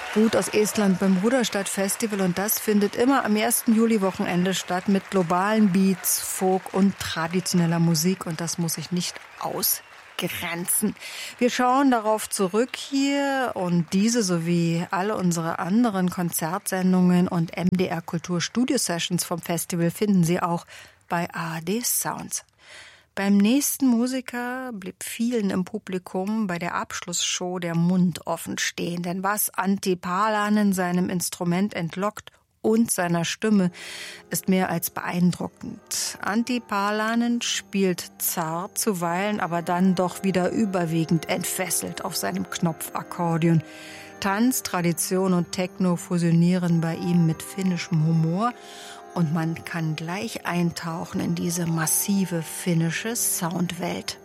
Ruth aus Estland beim Ruderstadt Festival, und das findet immer am 1. Juli-Wochenende statt mit globalen Beats, Folk und traditioneller Musik, und das muss sich nicht ausgrenzen. Wir schauen darauf zurück hier, und diese sowie alle unsere anderen Konzertsendungen und MDR Kultur Studio Sessions vom Festival finden Sie auch bei ARD Sounds. Beim nächsten Musiker blieb vielen im Publikum bei der Abschlussshow der Mund offen stehen. Denn was Antti Paalanen seinem Instrument entlockt und seiner Stimme, ist mehr als beeindruckend. Antti Paalanen spielt zart zuweilen, aber dann doch wieder überwiegend entfesselt auf seinem Knopfakkordeon. Tanz, Tradition und Techno fusionieren bei ihm mit finnischem Humor. Und man kann gleich eintauchen in diese massive finnische Soundwelt.